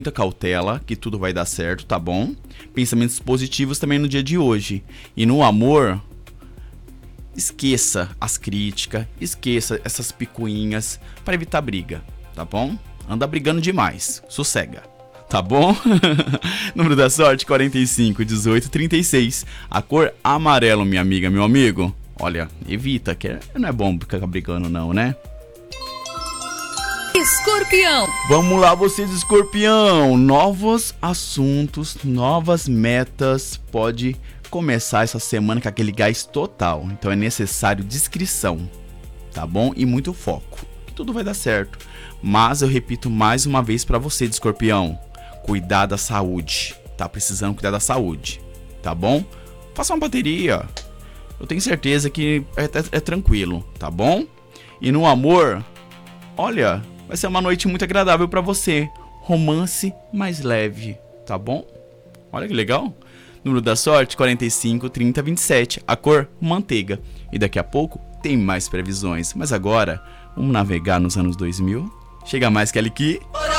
Muita cautela, que tudo vai dar certo, tá bom? Pensamentos positivos também no dia de hoje. E no amor, esqueça as críticas, esqueça essas picuinhas para evitar briga, tá bom? Anda brigando demais, sossega, tá bom? Número da sorte, 45, 18, 36. A cor amarelo, minha amiga, meu amigo. Olha, evita, que não é bom ficar brigando não, né? Escorpião. Vamos lá, vocês, Escorpião. Novos assuntos, novas metas. Pode começar essa semana com aquele gás total. Então é necessário discrição, tá bom? E muito foco, que tudo vai dar certo. Mas eu repito mais uma vez pra você, Escorpião. Cuidar da saúde. Tá precisando cuidar da saúde, tá bom? Faça uma bateria. Eu tenho certeza que é tranquilo, tá bom? E no amor, olha, vai ser uma noite muito agradável pra você. Romance mais leve, tá bom? Olha que legal. Número da sorte, 45, 30, 27. A cor, manteiga. E daqui a pouco tem mais previsões. Mas agora, vamos navegar nos anos 2000. Chega mais, Kelly Ki.